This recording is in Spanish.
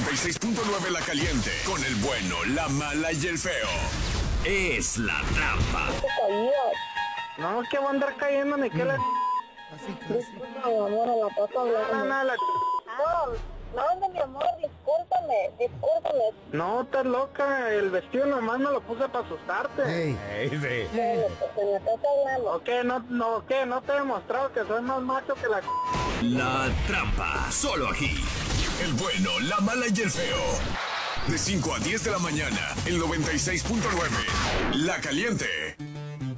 96.9 La Caliente, con el bueno, la mala y el feo. Es La Trampa. No, que va a andar cayendo ni que la... Disculpa, mi amor, a la pata hablando. No, mi amor, discúlpame. No, estás loca, el vestido nomás me lo puse para asustarte. Se me estás hablando. No te he demostrado que soy más macho que la... La Trampa, solo aquí. El bueno, la mala y el feo. De 5 a 10 de la mañana, el 96.9. La Caliente.